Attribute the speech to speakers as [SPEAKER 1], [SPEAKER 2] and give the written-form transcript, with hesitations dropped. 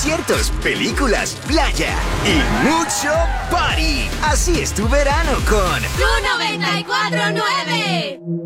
[SPEAKER 1] conciertos, películas, playa y mucho party. Así es tu verano con
[SPEAKER 2] ¡Tu 94.9!